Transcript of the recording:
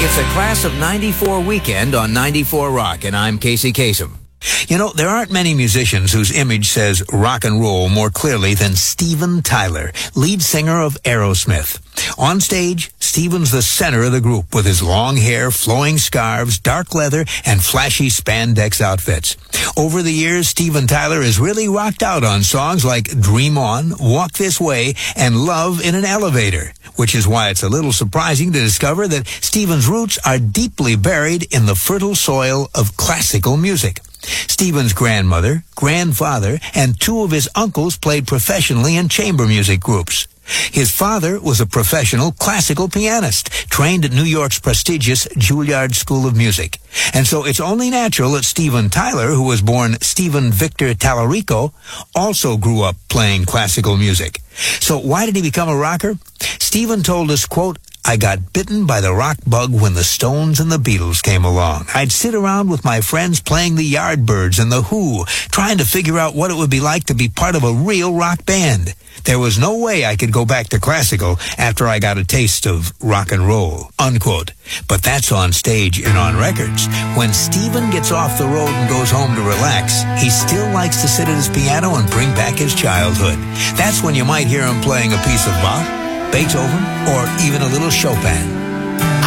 It's a Class of 94 weekend on 94 Rock, and I'm Casey Kasem. You know, there aren't many musicians whose image says rock and roll more clearly than Steven Tyler, lead singer of Aerosmith. On stage, Steven's the center of the group with his long hair, flowing scarves, dark leather, and flashy spandex outfits. Over the years, Steven Tyler has really rocked out on songs like Dream On, Walk This Way, and Love in an Elevator, which is why it's a little surprising to discover that Steven's roots are deeply buried in the fertile soil of classical music. Steven's grandmother, grandfather, and two of his uncles played professionally in chamber music groups. His father was a professional classical pianist, trained at New York's prestigious Juilliard School of Music. And so it's only natural that Steven Tyler, who was born Stephen Victor Tallarico, also grew up playing classical music. So why did he become a rocker? Steven told us, quote, "I got bitten by the rock bug when the Stones and the Beatles came along. I'd sit around with my friends playing the Yardbirds and the Who, trying to figure out what it would be like to be part of a real rock band. There was no way I could go back to classical after I got a taste of rock and roll," unquote. But that's on stage and on records. When Steven gets off the road and goes home to relax, he still likes to sit at his piano and bring back his childhood. That's when you might hear him playing a piece of Bach, Beethoven, or even a little Chopin.